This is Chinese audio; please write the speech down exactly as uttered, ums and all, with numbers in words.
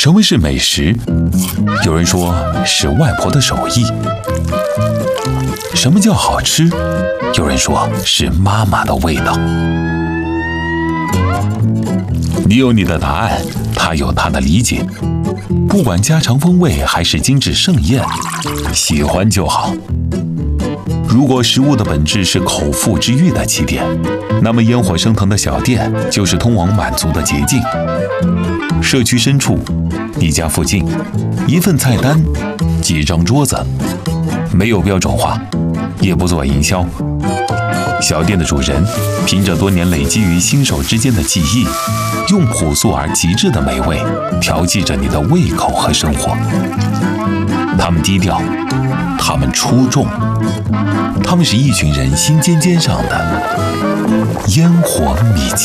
什么是美食？有人说是外婆的手艺。什么叫好吃？有人说是妈妈的味道。你有你的答案，他有他的理解。不管家常风味还是精致盛宴，喜欢就好。如果食物的本质是口腹之欲的起点，那么烟火升腾的小店就是通往满足的捷径。社区深处，你家附近，一份菜单，几张桌子，没有标准化，也不做营销。小店的主人凭着多年累积于新手之间的记忆，用朴素而极致的美味调剂着你的胃口和生活。他们低调，他们出众，他们是一群人心尖尖上的烟火米奇。